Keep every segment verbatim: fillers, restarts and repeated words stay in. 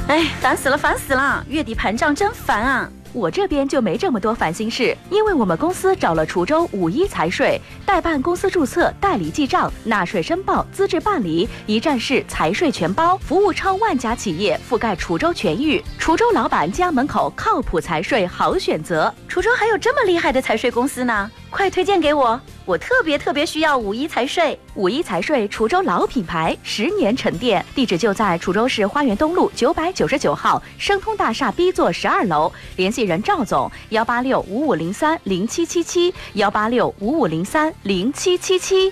哎，烦死了，烦死了！月底盘账真烦啊！我这边就没这么多烦心事，因为我们公司找了滁州五一财税，代办公司注册、代理记账、纳税申报、资质办理，一站式财税全包，服务超万家企业，覆盖滁州全域。滁州老板家门口靠谱财税好选择。滁州还有这么厉害的财税公司呢，快推荐给我！我特别特别需要五一财税。五一财税滁州老品牌，十年沉淀，地址就在滁州市花园东路九百九十九号生通大厦 B 座十二楼，联系人赵总幺八六五五零三零七七七幺八六五五零三零七七七。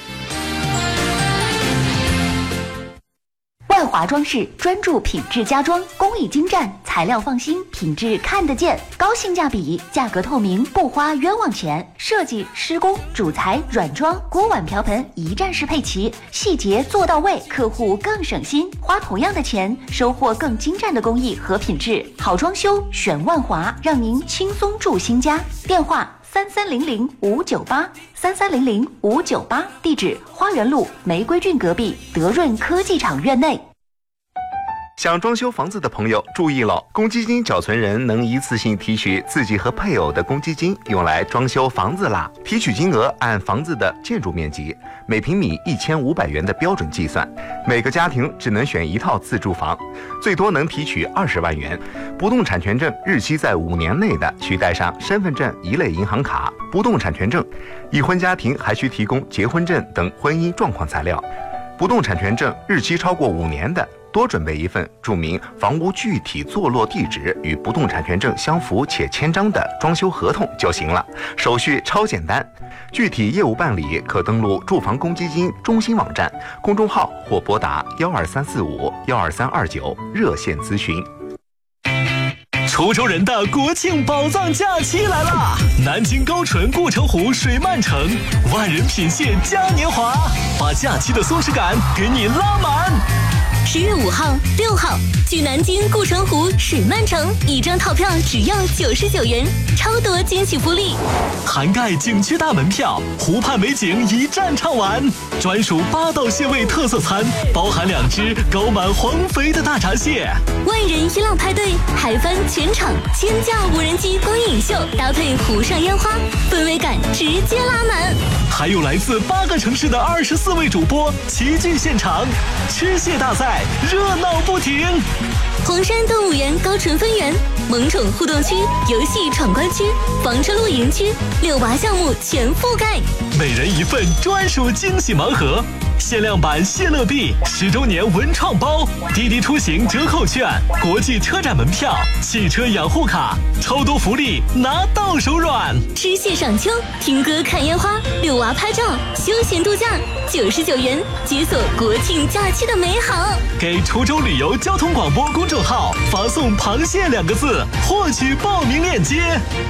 万华装饰专注品质家装，工艺精湛，材料放心，品质看得见，高性价比，价格透明，不花冤枉钱。设计、施工、主材、软装、锅碗瓢盆一站式配齐，细节做到位，客户更省心。花同样的钱，收获更精湛的工艺和品质。好装修选万华，让您轻松住新家。电话三三零零五九八三三零零五九八，地址花园路玫瑰郡隔壁德润科技厂院内。 想装修房子的朋友注意了，公积金缴存人能一次性提取自己和配偶的公积金，用来装修房子啦。提取金额按房子的建筑面积，每平米一千五百元的标准计算，每个家庭只能选一套自住房，最多能提取二十万元。不动产权证日期在五年内的，需带上身份证一类银行卡、不动产权证；已婚家庭还需提供结婚证等婚姻状况材料。不动产权证日期超过五年的，多准备一份注明房屋具体坐落地址与不动产权证相符且签章的装修合同就行了，手续超简单。具体业务办理可登录住房公积金中心网站、公众号或拨打幺二三四五幺二三二九热线咨询。 滁州人的国庆宝藏假期来啦！南京高淳顾城湖水漫城，万人品蟹嘉年华，把假期的松弛感给你拉满。 十月五号、六号，去南京顾城湖水漫城，一张套票只要九十九元，超多惊喜福利， 涵盖景区大门票、湖畔美景一站畅玩，专属八道蟹味特色餐，包含两只高满黄肥的大闸蟹。 万人一浪派对，海帆全场千架无人机光影秀，搭配湖上烟花，氛围感直接拉满。 还有来自八个城市的二十四位主播齐聚现场，吃蟹大赛热闹不停。 黄山动物园高淳分园、萌宠互动区、游戏闯关区、房车露营区、遛娃项目全覆盖， 每人一份专属惊喜盲盒，限量版谢乐币、十周年文创包、滴滴出行折扣券、国际车展门票、汽车养护卡，超多福利拿到手软。 吃蟹赏秋，听歌看烟花，遛娃拍照，休闲度假，九十九元解锁国庆假期的美好。 给滁州旅游交通广播公众号发送螃蟹两个字，获取报名链接。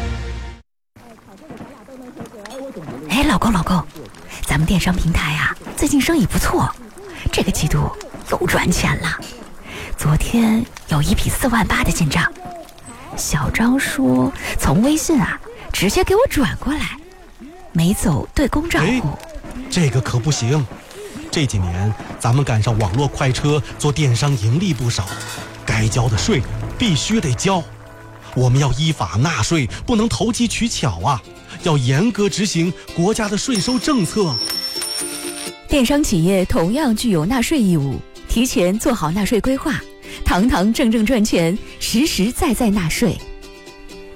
哎，老公老公，咱们电商平台啊最近生意不错，这个季度又赚钱了。昨天有一笔四万八的进账，小张说从微信啊直接给我转过来，没走对公账户。 这个可不行，这几年咱们赶上网络快车，做电商盈利不少，该交的税必须得交。我们要依法纳税，不能投机取巧啊，要严格执行国家的税收政策。 电商企业同样具有纳税义务，提前做好纳税规划，堂堂正正赚钱，实实在在纳税。